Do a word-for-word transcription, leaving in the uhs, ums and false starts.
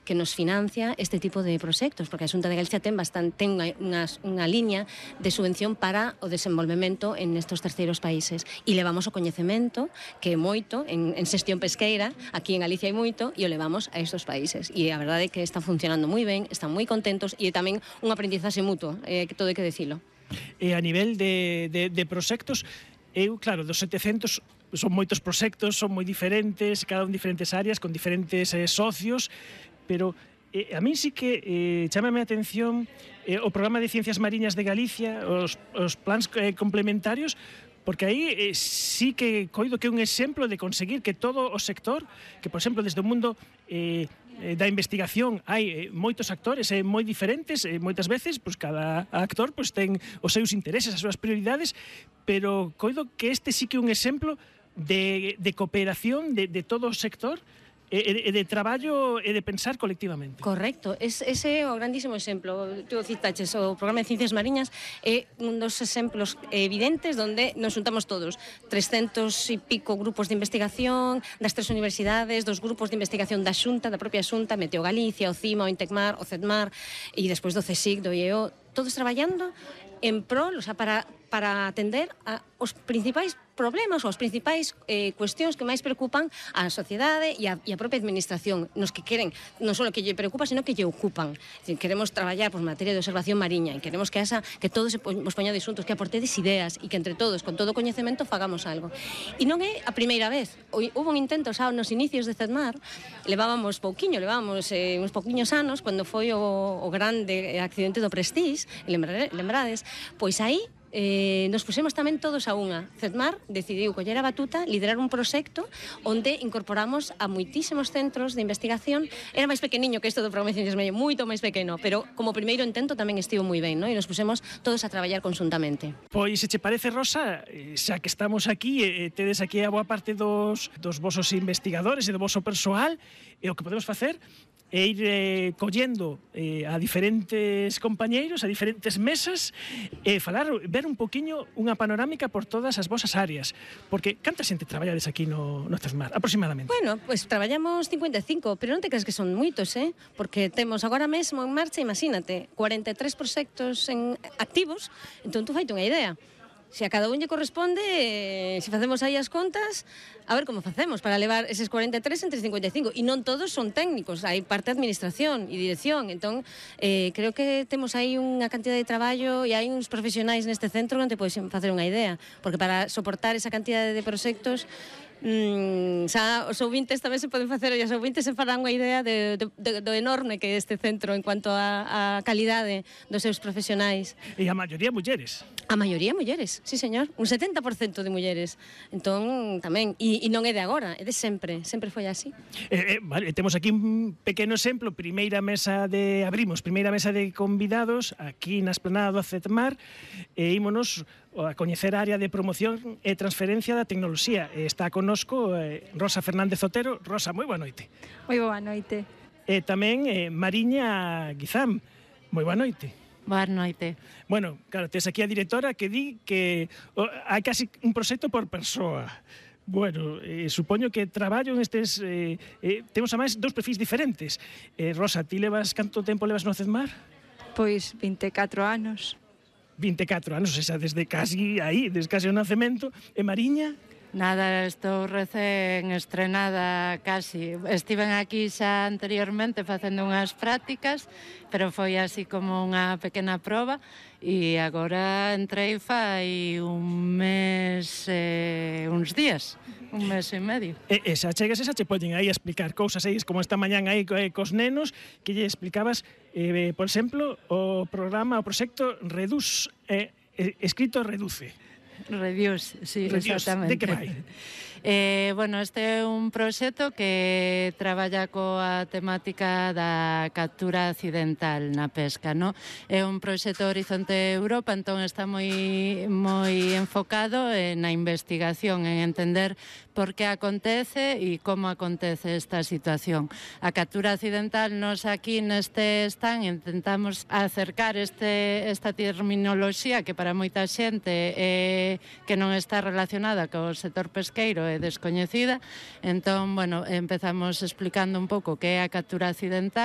que nos financia este tipo de proxectos, porque a Xunta de Galicia ten bastante ten unha, unha liña de subvención para o desenvolvemento en estos terceiros países. E levamos o coñecemento, que é moito, en, en xestión pesqueira, aquí en Galicia hai moito, e o levamos a estos países. E a verdade é que están funcionando moi ben, están moi contentos, e tamén un aprendizaxe mutuo, eh, que todo hai que decilo. E a nivel de, de, de proxectos, eu, claro, dos setecentos son moitos proxectos, son moi diferentes, cada un diferentes áreas, con diferentes eh, socios, pero eh, a mí sí que eh, chámame a atención eh, o programa de Ciencias Mariñas de Galicia, os, os plans eh, complementarios, porque aí eh, sí que coido que é un exemplo de conseguir que todo o sector, que, por exemplo, desde o mundo eh, da investigación hai eh, moitos actores eh, moi diferentes, eh, moitas veces pois cada actor pois ten os seus intereses, as súas prioridades, pero coido que este sí que é un exemplo de, de cooperación de, de todo o sector e de traballo e de pensar colectivamente. Correcto, es, ese é o grandísimo exemplo. Tú citaches o programa de Ciencias Mariñas, é un dos exemplos evidentes donde nos juntamos todos, trescentos e pico grupos de investigación das tres universidades, dos grupos de investigación da Xunta, da propia Xunta, Meteo Galicia, o CIMA, o Intecmar, o CEDMAR e despois do CSIC, do I E O, todos traballando en pro, o sea, para, para atender a os principais problemas ou as principais eh, cuestións que máis preocupan á sociedade e a, e a propia administración, nos que queren, non só que lle preocupa, sino que lle ocupan. Es decir, queremos traballar por materia de observación mariña e queremos que asa, que todos os poñades xuntos, que aportedes ideas e que entre todos, con todo o coñecemento, fagamos algo. E non é a primeira vez. Houve un intento xa nos inicios de CEDMAR, levábamos pouquiño, levábamos eh, uns pouquiños anos, cando foi o, o grande accidente do Prestige, lembrades, pois aí Eh, nos pusemos tamén todos a unha. CEDMAR decidiu coller a batuta, liderar un proxecto onde incorporamos a moitísimos centros de investigación. Era máis pequeniño que isto do programa de Ciencias Mariñas, moito máis pequeno, pero como primeiro intento tamén estivo moi ben, ¿no? E nos pusemos todos a traballar conjuntamente. Pois, se che parece, Rosa, xa que estamos aquí, e tedes aquí a boa parte dos, dos vosos investigadores e do voso persoal, e o que podemos facer e ir eh, collendo eh, a diferentes compañeiros, a diferentes mesas, e falar, ver un poquinho unha panorámica por todas as vosas áreas, porque canta xente traballades aquí no, no CEDMAR, aproximadamente? Bueno, pues traballamos cincuenta e cinco, pero non te crees que son moitos, eh? Porque temos agora mesmo en marcha, imagínate, cuarenta e tres proxectos en activos, entón tú faite unha idea. Se a cada un lle corresponde, eh, se facemos aí as contas, a ver como facemos para levar eses cuarenta e tres entre cincuenta e cinco. E non todos son técnicos, hai parte de administración e dirección. Entón, eh, creo que temos aí unha cantidad de traballo e hai uns profesionais neste centro que non te podes facer unha idea. Porque para soportar esa cantidad de proxectos, Mm, xa os ouvintes tamén se poden facer, e os ouvintes se farán unha idea de, de, de, do enorme que é este centro en cuanto a, a calidade dos seus profesionais. E a maioría mulleres. A maioría mulleres, sí señor, un setenta por cento de mulleres. Entón, tamén, e, e non é de agora, é de sempre, sempre foi así. Eh, eh, vale, temos aquí un pequeno exemplo, primeira mesa de, abrimos, primeira mesa de convidados aquí na esplanada do CEDMAR, e ímonos a coñecer a área de promoción e transferencia da tecnoloxía. Está connosco eh, Rosa Fernández Otero. Rosa, moi boa noite. Moi boa noite. E tamén eh, Mariña Guizam. Moi boa noite. Boa noite. Bueno, claro, tes aquí a directora que di que oh, hai casi un proxecto por persoa. Bueno, eh, supoño que traballo en estes... Eh, eh, temos a máis dous perfis diferentes. Eh, Rosa, ti levas canto tempo levas no CEDMAR? Pois vinte e catro anos. vinte e catro anos, xa desde casi aí, desde casi o nacemento. E Mariña? Nada, estou recén estrenada casi. Estiven aquí xa anteriormente facendo unhas prácticas, pero foi así como unha pequena proba, e agora entrei fai un mes, eh, uns días, un mes e medio. E, e xa chegas e xa che poñen aí a explicar cousas aí, como esta mañán aí co, eh, cos nenos, que lle explicabas, eh, por exemplo, o programa, o proxecto Reduz, eh, eh, escrito Reduce. Reduce, sí, Reduce. Exactamente. De que vai? Eh, bueno, este é un proxecto que traballa coa temática da captura accidental na pesca, no? É un proxecto Horizonte Europa, entón está moi moi enfocado na investigación, en entender por que acontece e como acontece esta situación. A captura accidental, nos aquí neste stand intentamos acercar este esta terminoloxía que para moita xente é que non está relacionada co sector pesqueiro e descoñecida. Entón, bueno, empezamos explicando un pouco que é a captura accidental.